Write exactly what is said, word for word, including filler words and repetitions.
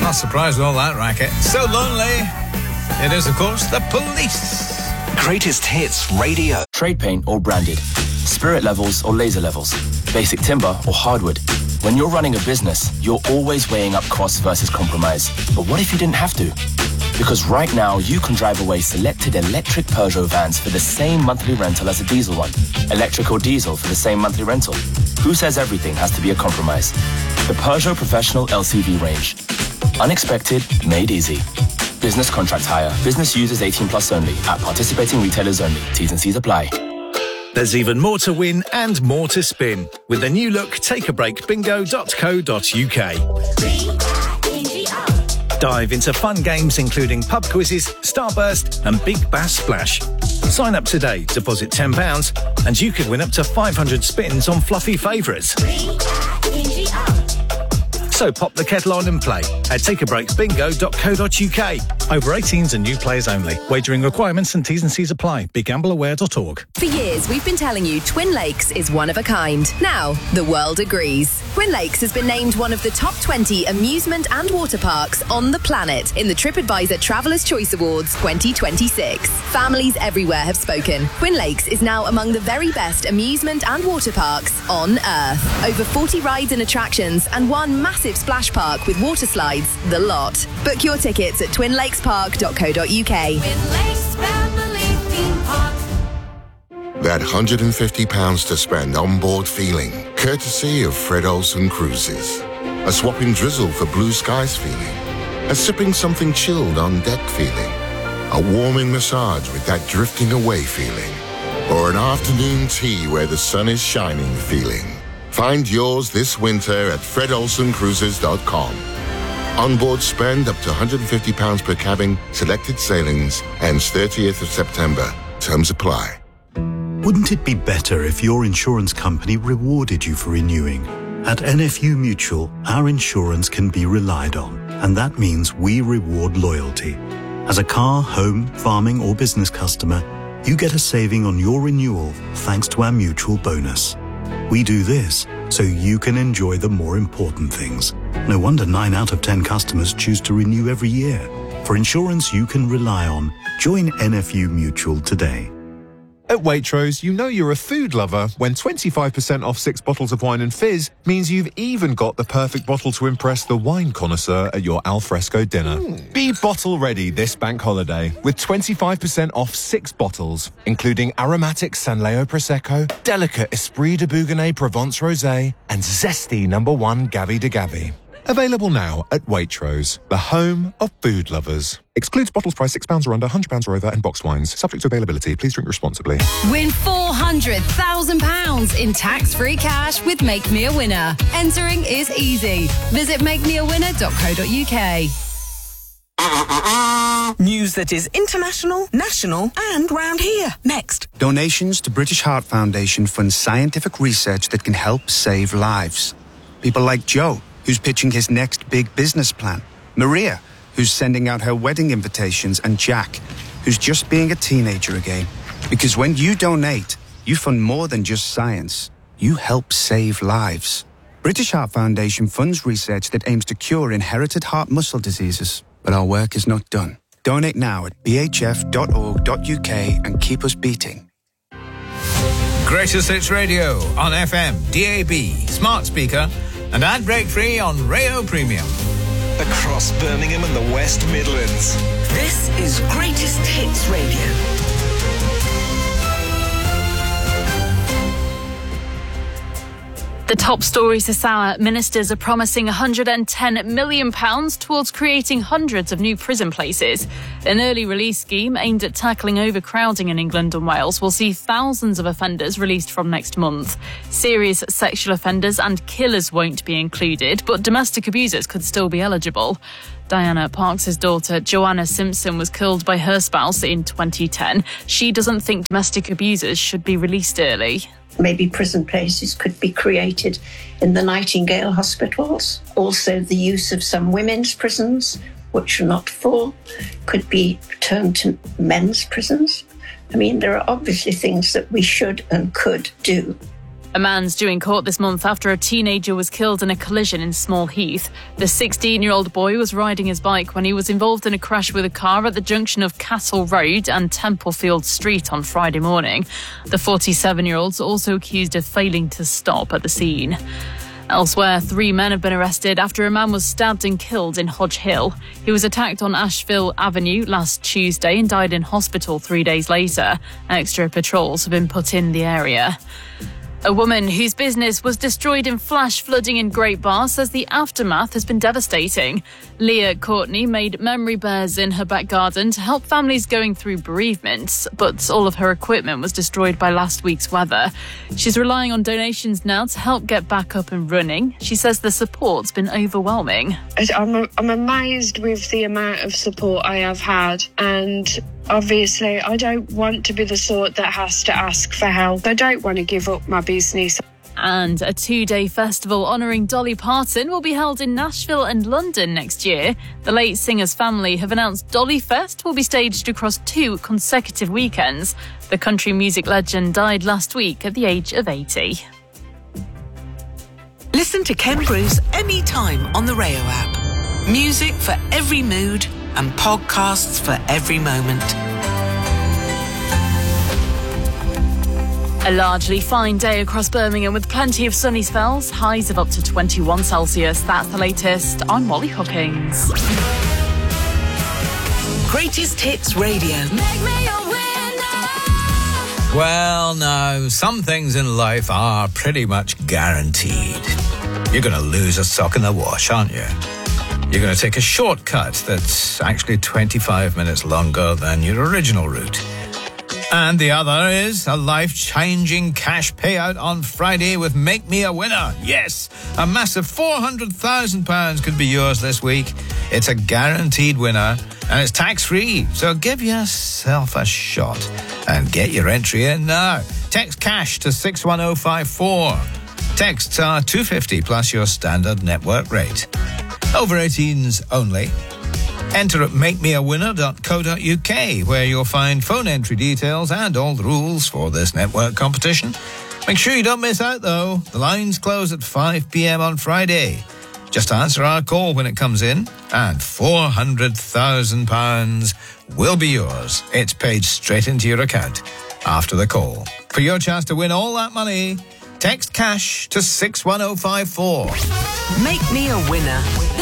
Not surprised with all that racket. So lonely. It is, of course, the Police. Greatest hits radio. Trade paint or branded. Spirit levels or laser levels. Basic timber or hardwood. When you're running a business, you're always weighing up costs versus compromise. But what if you didn't have to? Because right now, you can drive away selected electric Peugeot vans for the same monthly rental as a diesel one. Electric or diesel for the same monthly rental. Who says everything has to be a compromise? The Peugeot Professional L C V range. Unexpected, made easy. Business contract hire. Business users eighteen plus only. At participating retailers only. T's and C's apply. There's even more to win and more to spin with the new look take a break bingo dot co dot uk. Dive into fun games including pub quizzes, Starburst and Big Bass Splash. Sign up today, deposit ten pounds and you could win up to five hundred spins on fluffy favourites. So pop the kettle on and play at take a break bingo dot co dot uk. Over eighteens and new players only. Wagering requirements and T's and C's apply. be gamble aware dot org. For years, we've been telling you Twin Lakes is one of a kind. Now, the world agrees. Twin Lakes has been named one of the top twenty amusement and water parks on the planet in the TripAdvisor Traveller's Choice Awards twenty twenty-six. Families everywhere have spoken. Twin Lakes is now among the very best amusement and water parks on Earth. Over forty rides and attractions and one massive splash park with water slides, the lot. Book your tickets at twin lakes park dot co dot uk. Twin Lakes Family Theme Park. That one hundred fifty pounds to spend on board feeling, courtesy of Fred Olsen Cruises. A swapping drizzle for blue skies feeling. A sipping something chilled on deck feeling. A warming massage with that drifting away feeling. Or an afternoon tea where the sun is shining feeling. Find yours this winter at fred olsen cruises dot com. Onboard spend up to one hundred fifty pounds per cabin, selected sailings, ends thirtieth of September. Terms apply. Wouldn't it be better if your insurance company rewarded you for renewing? At N F U Mutual, our insurance can be relied on, and that means we reward loyalty. As a car, home, farming or business customer, you get a saving on your renewal thanks to our mutual bonus. We do this so you can enjoy the more important things. No wonder nine out of ten customers choose to renew every year. For insurance you can rely on, join N F U Mutual today. At Waitrose, you know you're a food lover when twenty-five percent off six bottles of wine and fizz means you've even got the perfect bottle to impress the wine connoisseur at your alfresco dinner. Mm. Be bottle ready this bank holiday with twenty-five percent off six bottles, including aromatic Sanleo Prosecco, delicate Esprit de Bougonnet Provence Rosé, and zesty number one Gavi de Gavi. Available now at Waitrose, the home of food lovers. Excludes bottles priced six pounds or under, one hundred pounds or over, and boxed wines. Subject to availability. Please drink responsibly. Win four hundred thousand pounds in tax-free cash with Make Me a Winner. Entering is easy. Visit make me a winner dot co dot uk. News that is international, national, and round here. Next. Donations to British Heart Foundation fund scientific research that can help save lives. People like Joe, who's pitching his next big business plan. Maria, who's sending out her wedding invitations. And Jack, who's just being a teenager again. Because when you donate, you fund more than just science. You help save lives. British Heart Foundation funds research that aims to cure inherited heart muscle diseases. But our work is not done. Donate now at b h f dot org dot u k and keep us beating. Greatest Hits Radio on F M, D A B, smart speaker, and ad break free on Rayo Premium. Across Birmingham and the West Midlands. This is Greatest Hits Radio. The top stories this hour. Ministers are promising one hundred ten million pounds towards creating hundreds of new prison places. An early release scheme aimed at tackling overcrowding in England and Wales will see thousands of offenders released from next month. Serious sexual offenders and killers won't be included, but domestic abusers could still be eligible. Diana Parks' daughter, Joanna Simpson, was killed by her spouse in twenty ten. She doesn't think domestic abusers should be released early. Maybe prison places could be created in the Nightingale hospitals. Also, the use of some women's prisons, which are not full, could be turned to men's prisons. I mean, there are obviously things that we should and could do. A man's due in court this month after a teenager was killed in a collision in Small Heath. The sixteen-year-old boy was riding his bike when he was involved in a crash with a car at the junction of Castle Road and Templefield Street on Friday morning. The forty-seven-year-old's also accused of failing to stop at the scene. Elsewhere, three men have been arrested after a man was stabbed and killed in Hodge Hill. He was attacked on Asheville Avenue last Tuesday and died in hospital three days later. Extra patrols have been put in the area. A woman whose business was destroyed in flash flooding in Great Barr says the aftermath has been devastating. Leah Courtney made memory bears in her back garden to help families going through bereavements, but all of her equipment was destroyed by last week's weather. She's relying on donations now to help get back up and running. She says the support's been overwhelming. I'm, I'm amazed with the amount of support I have had, and obviously I don't want to be the sort that has to ask for help. I don't want to give up my business. And a two-day festival honouring Dolly Parton will be held in Nashville and London next year. The late singer's family have announced Dolly Fest will be staged across two consecutive weekends. The country music legend died last week at the age of eighty. Listen to Ken Bruce anytime on the Rayo app. Music for every mood and podcasts for every moment. A largely fine day across Birmingham with plenty of sunny spells, highs of up to twenty-one Celsius. That's the latest. I'm Molly Hookings. Greatest Hits Radio. Make me a winner. Well, now, some things in life are pretty much guaranteed. You're going to lose a sock in the wash, aren't you? You're going to take a shortcut that's actually twenty-five minutes longer than your original route. And the other is a life-changing cash payout on Friday with Make Me a Winner. Yes, a massive four hundred thousand pounds could be yours this week. It's a guaranteed winner and it's tax-free. So give yourself a shot and get your entry in now. Text cash to six one oh five four. Texts are two pounds fifty plus your standard network rate. Over eighteens only. Enter at make me a winner dot co dot uk, where you'll find phone entry details and all the rules for this network competition. Make sure you don't miss out, though. The lines close at five p.m. on Friday. Just answer our call when it comes in, and four hundred thousand pounds will be yours. It's paid straight into your account after the call. For your chance to win all that money, text cash to six one oh five four. Make me a winner.